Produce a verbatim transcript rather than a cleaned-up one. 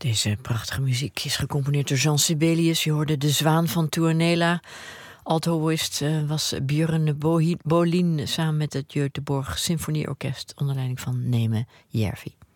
Deze prachtige muziek is gecomponeerd door Jean Sibelius. Je hoorde De Zwaan van Tuonela. Altoïst uh, was Björn Bolin samen met het Göteborg Symfonieorkest onder leiding van Neeme Järvi.